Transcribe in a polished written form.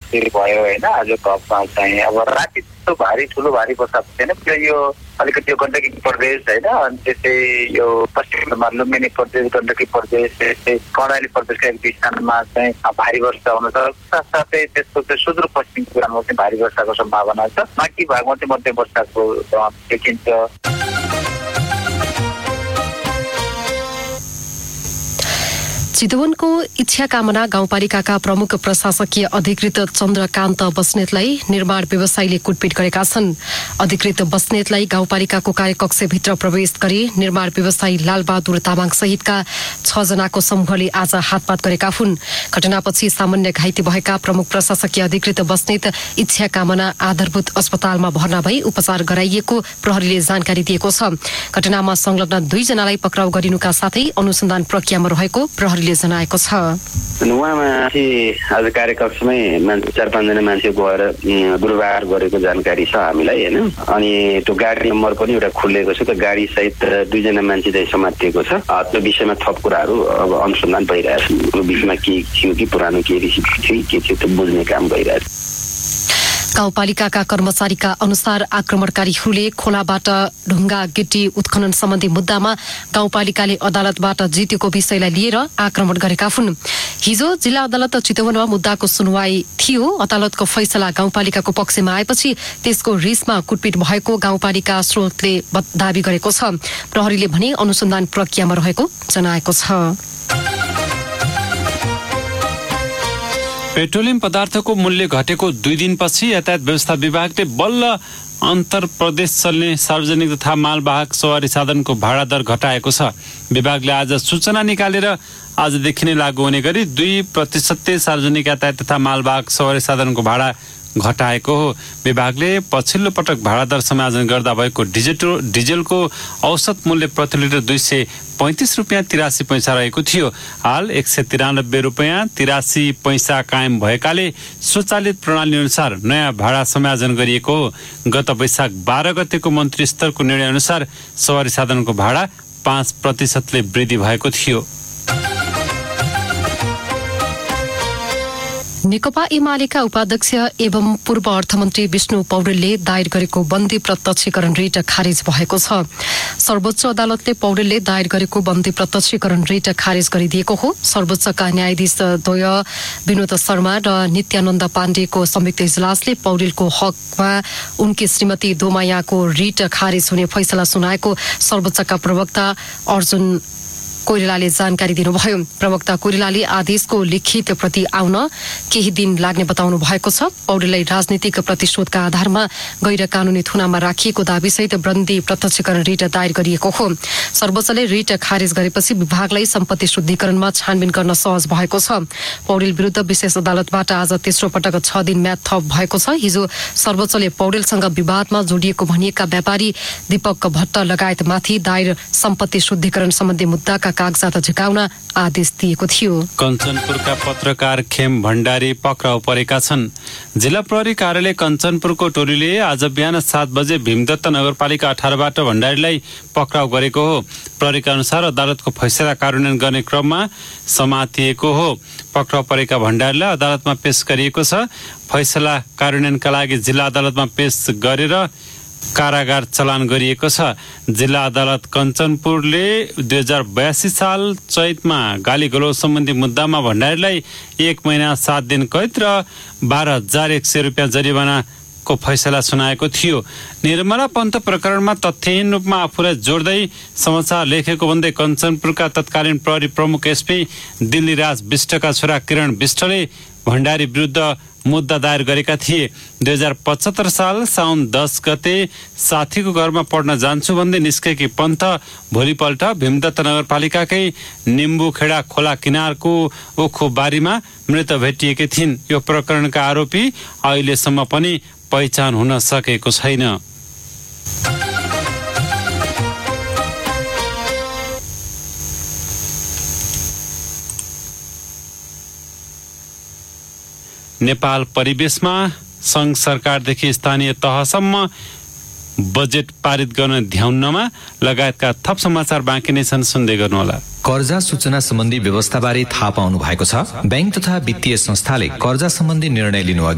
त्यो भयो हैन आज कपमा चाहिँ अब राति त्यस्तो ठुलो भारी वर्षा छैन यो अलिकति यो गण्डकी प्रदेश हैन अनि त्यसै यो पश्चिममा लुम्बिनी प्रदेश गण्डकी प्रदेश त्यसै कर्णाली प्रदेशका एक स्थानमा चाहिँ भारी वर्षा हुन सक्छ साथै त्यसको चाहिँ सुदूरपश्चिम कुरामा चाहिँ भारी वर्षाको सम्भावना छ बाँकी भागमा चाहिँ मध्यम वर्षाको देखिन्छ। चितवनको इच्छा कामना गाउँपालिकाका प्रमुख प्रशासकीय अधिकृत चन्द्रकान्त बस्नेतलाई निर्माण व्यवसायीले कुटपिट गरेका छन्। अधिकृत बस्नेतलाई गाउँपालिकाको कार्यकक्षभित्र प्रवेश गरी निर्माण व्यवसायी लालबहादुर तामाङ सहितका 6 जनाको समूहले आज हातपात गरेका हुन्। घटनापछि सामान्य घाइते भएका प्रमुख प्रशासकीय अधिकृत बस्नेत इच्छा कामना आधारभूत अस्पतालमा भर्ना भई उपचार गराइएको प्रहरीले जानकारी दिएको छ। घटनामा संलग्न 2 जनालाई पक्राउ गरिनुका साथै अनुसन्धान प्रक्रियामा रहेको प्रहरीले जनाएको छ। उहाँमाथि आज कार्यकक्षमै 4-5 जना मान्छे गएर दुर्व्यवहार गरेको जानकारी छ हामीलाई हैन। अनि त्यो गाडी नम्बर पनि एउटा खुलेको छ। त्यो गाडी सहित 2 जना मान्छे चाहिँ समातिएको छ। त्यो विषयमा थप कुराहरू अब अनुसन्धान भइरहेछ। त्यो विषयमा के थियो कि पुरानो के रिसिभ थियो के थियो त्यो बुझ्ने काम भइरहेछ। गाउँपालिकाका कर्मचारीका अनुसार आक्रमणकारीहरूले खोलाबाट ढुङ्गा गिटी उत्खनन सम्बन्धी मुद्दामा गाउँपालिकाले अदालतबाट जितेको विषयलाई लिएर आक्रमण गरेका हुन्। हिजो जिल्ला अदालत चितवनमा मुद्दाको सुनवाई थियो। अदालतको फैसला गाउँपालिकाको पक्षमा आएपछि त्यसको रिसमा कुटपिट भएको गाउँपालिका स्रोतले दावी गरेको छ। प्रहरीले भने अनुसन्धान प्रक्रियामा रहेको जनाएको छ। पेट्रोलियम पदार्थको मूल्य घटेको 2 दिनपछि यातायात व्यवस्था विभागले बल्ल अन्तर प्रदेश चल्ने सार्वजनिक तथा मालवाहक सवारी साधनको भाडा दर घटाएको छ। विभागले आज सूचना निकालेर आजदेखि नै लागू हुने गरी 2% सार्वजनिक यातायात तथा मालवाहक सवारी साधनको भाडा घटाएको हो। विभागले पछिल्लो पटक भाडा दर समायोजन गर्दा भएको डिजेलको औसत मूल्य प्रति लिटर 235 रुपियाँ 83 पैसा रहेको थियो। हाल 193 रुपियाँ 83 पैसा कायम भएकाले स्वचालित प्रणाली अनुसार नयाँ भाडा समायोजन गरिएको हो। गत वैशाख 12 गतेको मन्त्री स्तरको निर्णय अनुसार सवारी साधनको भाडा 5% वृद्धि भएको थियो। नेकपा एमालेका उपाध्यक्ष एवं पूर्व अर्थमन्त्री विष्णु पौडेलले दायर गरेको बन्दी प्रत्यक्षीकरण रिट खारेज भएको छ। सर्वोच्च अदालतले पौडेलले दायर गरेको बन्दी प्रत्यक्षीकरण रिट खारेज गरिदिएको हो। सर्वोच्चका न्यायाधीश द्वय विनोद शर्मा र नित्यानन्द पाण्डेको संयुक्त इजलासले पौडेलको हकमा उनकी श्रीमती दोमायाको रिट खारेज हुने फैसला सुनाएको सर्वोच्चका प्रवक्ता अर्जुन कोइरालाले जानकारी दिनुभयो। प्रवक्ता कोइरालाले आदेशको लिखित प्रति आउन केही दिन लाग्ने बताउनु भएको छ। पौडेललाई राजनीतिक प्रतिशोधका आधारमा गैर कानूनी थुनामा राखिएको दाबीसहित बन्दी प्रत्यक्षीकरण रिट दायर गरिएको हो। सर्वोच्चले रिट खारेज गरेपछि विभागलाई सम्पत्ति शुद्धिकरणमा छानबिन गर्न सहज भएको छ। पौडेल विरुद्ध विशेष अदालतबाट आज तेस्रो पटक 6 दिन म्याद थप भएको छ। हिजो सर्वोच्चले पौडेलसँग विवादमा जोडिएको भनिएका व्यापारी दीपक भट्ट लगायतमाथि दायर सम्पत्ति शुद्धिकरण सम्बन्धी मुद्दाका कागजात झुकाउन आदेश दिएको थियो। कञ्चनपुरका पत्रकार खेम भण्डारी पक्राउ परेका छन्। जिल्ला प्रहरी कार्यालय कञ्चनपुरको टोलीले आज बिहान 7 बजे भीमदत्त नगरपालिका 18बाट भण्डारीलाई पक्राउ गरेको हो। प्रहरीका अनुसार अदालतको फैसला कार्यान्वयन गर्ने क्रममा समातिएको हो। पक्राउ परेका भण्डारीलाई अदालतमा पेश गरिएको छ। फैसला कार्यान्वयनका लागि जिल्ला अदालतमा पेश गरेर कारागार चलान गरिएको छ। जिल्ला अदालत कञ्चनपुरले 2082 साल चैतमा गाली गलौज सम्बन्धी मुद्दामा भण्डारीलाई 1 महिना 7 दिन कैद र 12,100 रुपियाँ जरिवानाको फैसला सुनाएको थियो। निर्मला पन्त प्रकरणमा तथ्यहीन रूपमा आफूलाई जोड्दै समाचार लेखेको भन्दै कञ्चनपुरका तत्कालीन प्रहरी प्रमुख एसपी दिल्लीराज विष्टका छोरा किरण विष्टले भण्डारी विरुद्ध मुद्दा दायर गरेका थिए। 2075 साल साउन 10 गते साथीको घरमा पढ्न जान्छु भन्दै निस्केकी पन्त भोलिपल्ट भीमदत्त नगरपालिकाकै निम्बुखेडा खोला किनारको ओखो बारीमा मृत भेटिएकी थिइन्। यो प्रकरणका आरोपी अहिलेसम्म पनि पहिचान हुन सकेको छैन। नेपाल परिवेशमा संघ सरकारदेखि स्थानीय तहसम्म बजेट पारित गर्न ध्याउनमा लगायतका थप समाचार बाँकी नै छन्, सुन्दै गर्नुहोला। कर्जा सूचना सम्बन्धी व्यवस्थाबारे थाहा पाउनु भएको छ। बैंक तथा वित्तीय संस्थाले कर्जा सम्बन्धी निर्णय लिनु